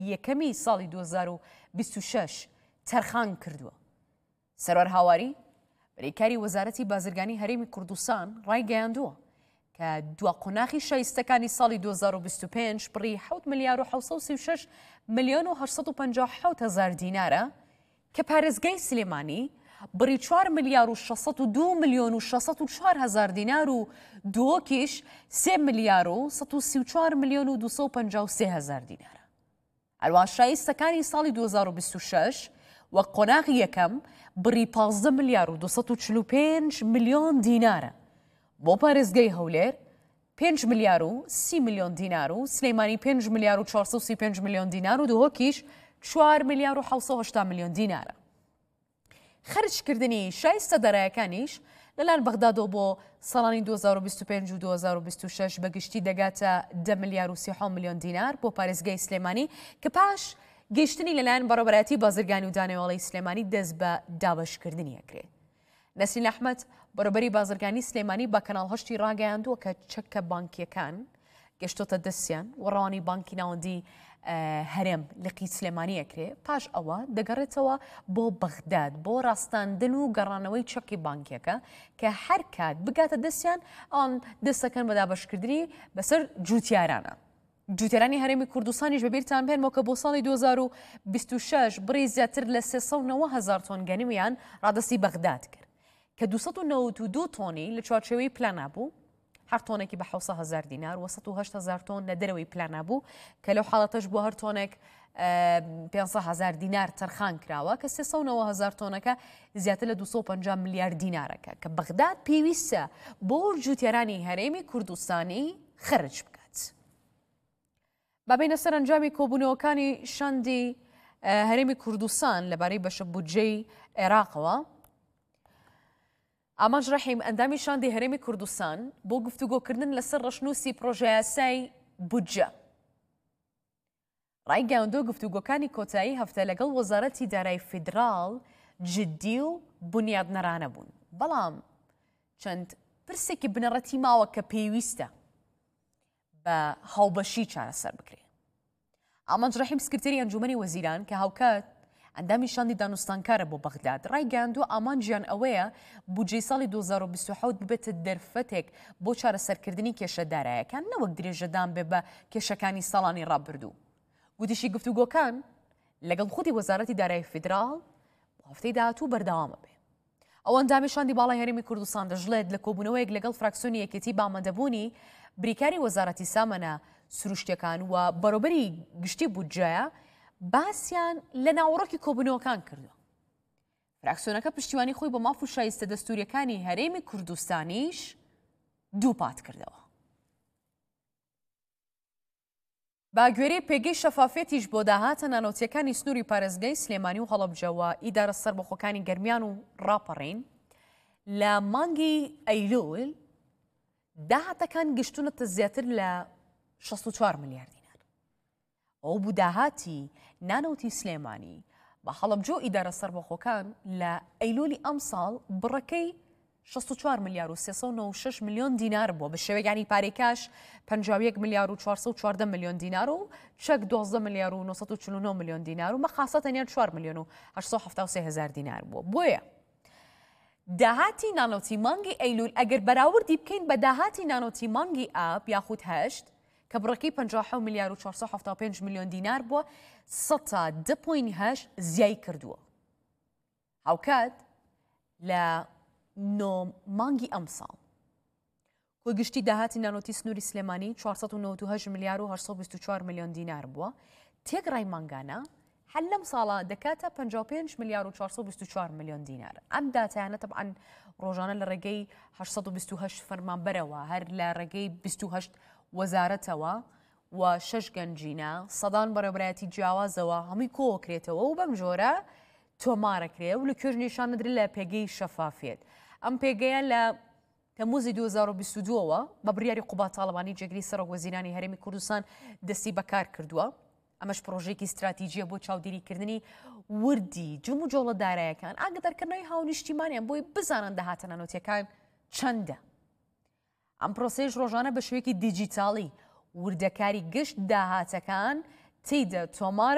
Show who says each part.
Speaker 1: یەکەمی ساڵی 2026 تەرخان کردووە. سەرۆر هاواری بەریکاری وەزارەتی بازرگانی هەرێمی کوردستان ڕایگەیاندووە کە دوا قۆناغی شایستەکانی ساڵی 2025 بڕی 7 ملیار و 736 ملیۆن و 857 هەزار دینارە کە پارێزگای سلێمانی بڕی 4 ملیار و 602 ملیۆن و 604 هەزار دینار و دووەکیش 3 ملیار و 134 ملیۆن و 253 هەزار دینارە. هەروە شایستەکانی ساڵی 2026 وە قۆناغی یەکەم بڕی 15 ملیار و 245 ملیۆن دینارە. بۆ پارێزگای هەولێر 5 ملیار و 30 ملیۆن دینار و سلێمانی 5 ملیار و 435 ملیۆن دینار و دووەکیش 4 ملیار و 780 ملیۆن دینارە. خەرجکردنی شایستە دەرایەکانیش لەلایەن بەغدادەوە بۆ ساڵانی 2025 و 2026 بەگشتی دەگاتە 10 ملیار و 30 ملیۆن دینار بۆ پارێزگای سلێمانی کە پاش گەیشتنی لەلایەن بەڕێوەبەرەتی بازرگانی و دانەوێڵەی سلێمانی دەست بە دابەشکردنی ئەکرێت. نەسرین ئەحمەد بەڕێوەبەری بازرگانی سلێمانی بە کەناڵ هەشتی ڕاگەیاندووە کە چەکە بانکیەکان گەشتۆتە دەستیان و ڕەوانی بانکی ناوەندی هەرێم لقی سلێمانی ئەکرێ پاش ئەوە دەگەڕێتەوە بۆ بەغداد بۆ ڕاستاندن و گەڕانەوەی چەکی بانکیەکە کە هەر کات بگاتە دەستیان ئەوان دەستەکەن بە دابەشکردنی بەسەر جوتیارانە. جوتیارانی هەرێمی کوردستانیش بەبیرتان بێنمەوە کە بۆ ساڵی 2026 بڕی زیاتر لە 390,000 تۆن گەنیویان ڕادستی بەغداد کرد کە 292 تۆنی لە چوارچێوەی پلانە بوو، هەر تۆنێکی بە 700,000 دینار و 108,000 تۆن لە دەرەوەی پلانە بوو کە لەو حاڵەتەش بۆ هەر تۆنێک 500,000 دینار تەرخان کراوە کە 390,000 تۆنەکە زیاتر لە 250 میلیارد دینارەکە کە بەغداد پێویستە بۆ جوتیارانی هەرێمی کوردستانی خەرج بکات. بابینە سەرنجامی کۆبوونەوەکانی شاندی هەرێمی کوردستان لەبارەی بەشە بودجەی عێراقەوە. ئامانج ڕەحیم ئەندامی شاندی هەرێمی کوردستان بۆ گفتوگۆکردن لەسەر ڕەشنووسی پرۆژە یاسای بودجە ڕایگەیاندووە گفتوگۆکانی کۆتایی هەفتە لەگەڵ وەزارەتی دارایی فیدراڵ جددی و بنیادنەرانە بوون، بەڵام چەند پرسێکی بنەڕەتی ماوە کە پێویستە بە هاوبەشی چارەسەر بکرێت. ئامانج ڕەحیم سکرتێری ئەنجومەنی وەزیران کە هاوکات ئەندامی شاندی دانوستانکارە بۆ بەغداد ڕایگەیاندووە ئامانجیان ئەوەیە بودجەی ساڵی 2027 ببێتە دەرفەتێک بۆ چارەسەرکردنی کێشە داراییەکان نەوەک درێژەدان بێ بە کێشەکانی ساڵانی ڕابردوو. گوتیشی گفتوگۆکان لەگەڵ خودی وەزارەتی دارایی فیدراڵ بۆ هەفتەی داهاتوو بەردەوامە بێ. ئەو ئەندامی شاندی باڵای هەرێمی کوردستان دەژڵێت لە کۆبوونەوەیەک لەگەڵ فراکسیۆنی یەکێتی بامەندەبوونی بریکاری وەزارەتی سامانە سروشتیەکان و بەڕێوەبەری گشتی بودجەیە باسییان لە ناوەڕۆکی کۆبوونەوەکان کردووە. فراکسیۆنەکە پشتیوانی خۆی بە ماف و شایستە دەستوریەکانی هەرێمی کوردستانیش دووپات کردەوە. با گوێرەی پێگەی شەفافێتیش بۆ داهاتە نانۆتیەکانی سنووری پارێزگای سلێمانی و هەڵەبجەوە ئیدارە سەربەخۆکانی گەرمیان و ڕاپەڕین لە مانگی ئەیلول داهاتەکان گشتونەتە زیاتر لە 64 میلیارد دینار. ئەو بوو داهاتی نانەوتی سلێمانی بە هەڵەبجە و ئیدارە سەربەخۆکان لە ئەیلولی ئەم ساڵ بڕەکەی 64 ملیار و 396 ملیۆن دینار بووە بە شێوەیەکی پارێکاش 51 ملیار و 414 ملیۆن دینار و چەک 12 ملیار و 949 ملیۆن دینار و مەخاسە تەنیا 4 ملیۆن و 873 هزار دینار بووە. بۆیە داهاتی نانۆتی مانگی ئەیلول ئەگەر بەراوردی بکەین بە داهاتی نانۆتی مانگی ئاب یاخود هەشت کە بڕەکەی 57 ملیار و 475 ملیۆن دینار بووە 10.8 زیای کردووە. هاوکات لە مانگی ئەم ساڵ کۆگشتی داهاتی نانۆتی سنووری سلێمانی 498 ملیار و 824 ملیۆن دینار بووە. تێگڕای مانگانە هەر لەم ساڵە دەکاتە 55 ملیار و 424 ملیۆن دینار. ئەم داتایانە تەبعاً ڕۆژانە لە ڕێگەی 828 فەرمانبەرەوە هەر لە ڕێگەی 28 وەزارەتەوە و 6 گەنجینە سەدان بەڕێوەبەرایەتی جیاوازەوە هەمووی کۆکرێتەوە و بەم جۆرە تۆمارەکرێ و لە کوێژ نیشانەدرێت لە پێگەی شەفافێت. ئەم پێگەیە لە تەموزی 2022ەوە بە بڕیاری قوبا تاڵبانی جێگری سەرۆک وەزیرانی هەرێمی کوردستان دەستی بەکار کردووە. ئەمەش پرۆژێکی استراتیژیە بۆ چاودێریکردنی وردی جم و جۆڵە داراییەکان ئاگدارکردنەوەی هاونیشتیمانیان بۆی بزانن داهاتە نانۆتیەکان چەندە. ئەم پرۆسەیەش ڕۆژانە بە شێوەیەکی دیجیتاڵی وردەکاری گشت داهاتەکان تێیدا تۆمارە